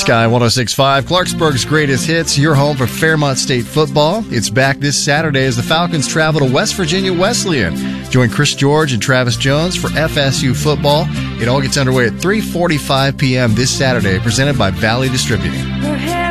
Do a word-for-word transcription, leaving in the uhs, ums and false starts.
Sky one oh six point five, Clarksburg's greatest hits, your home for Fairmont State football. It's back this Saturday as the Falcons travel to West Virginia Wesleyan. Join Chris George and Travis Jones for F S U football. It all gets underway at three forty-five p.m. this Saturday, presented by Valley Distributing.